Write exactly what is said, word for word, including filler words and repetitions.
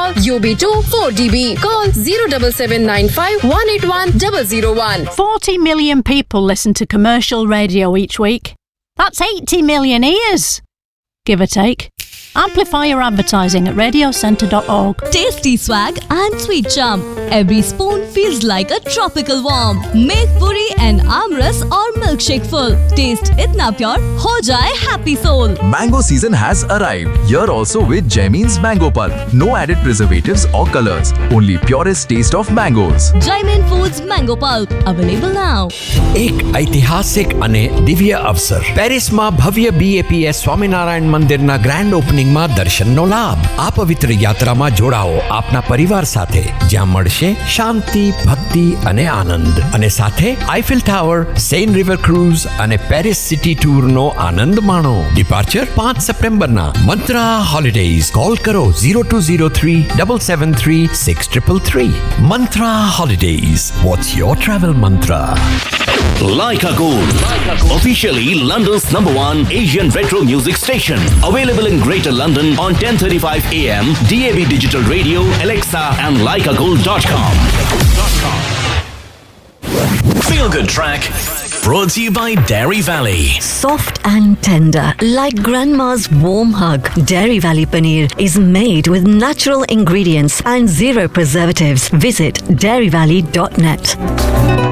call U B two four D B. Call zero seven seven nine five one eight one zero zero one. forty million people listen to commercial radio each week. That's eighty million ears, give or take. Amplify your advertising at radio centre dot org. Tasty swag and sweet charm. Every spoon feels like a tropical warm. Make puri and amras or milkshake full. Taste itna pure, ho jaye happy soul. Mango season has arrived. Here also with Jaimin's Mango Pulp. No added preservatives or colors. Only purest taste of mangoes. Jaimin Foods Mango Pulp. Available now. એક ઐતિહાસિક અને દિવ્ય અવસર પેરિસમાં ભવ્ય બી એ P S Swaminarayan મંદિરના grand ઓપનિંગમાં દર્શનનો લાભ. આ પવિત્ર યાત્રામાં જોડાઓ આપના પરિવાર સાથે, જ્યાં મળશે શાંતિ, ભક્તિ અને આનંદ. અને સાથે Eiffel tower, Sen river cruise અને પેરિસ સિટી ટૂરનો આનંદ માણો. ડિપાર્ચર પાંચ સપ્ટેમ્બરના. મંત્રા હોલિડેઝ. કોલ કરો zero two zero three seven seven three six three three. Mantra Holidays. What's your travel mantra? Leica Gold, officially London's number one Asian retro music station. Available in Greater London on ten thirty-five A M, D A B Digital Radio, Alexa and leica gold dot com. Feel Good Track, brought to you by Dairy Valley. Soft and tender, like grandma's warm hug. Dairy Valley Paneer is made with natural ingredients and zero preservatives. Visit dairy valley dot net.